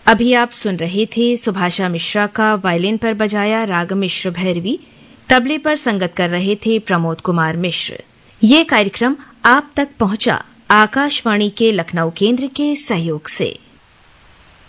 अभी आप सुन रहे थे सुभाषा मिश्रा का वायलिन पर बजाया राग मिश्र भैरवी, तबले पर संगत कर रहे थे प्रमोद कुमार मिश्र। ये कार्यक्रम आप तक पहुंचा आकाशवाणी के लखनऊ केंद्र के सहयोग से।